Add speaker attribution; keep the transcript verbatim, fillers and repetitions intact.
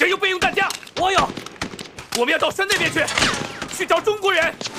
Speaker 1: 谁有备用弹夹？
Speaker 2: 我有。
Speaker 1: 我们要到山那边去，去找中国人。